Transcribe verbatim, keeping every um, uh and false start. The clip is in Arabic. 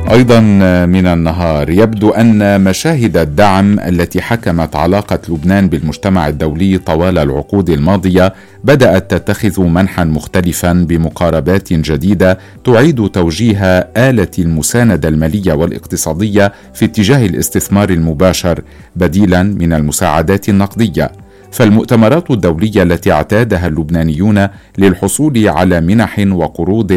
أيضا من النهار، يبدو أن مشاهد الدعم التي حكمت علاقة لبنان بالمجتمع الدولي طوال العقود الماضية بدأت تتخذ منحا مختلفا بمقاربات جديدة تعيد توجيه آلة المساندة المالية والاقتصادية في اتجاه الاستثمار المباشر بديلا من المساعدات النقدية. فالمؤتمرات الدولية التي اعتادها اللبنانيون للحصول على منح وقروض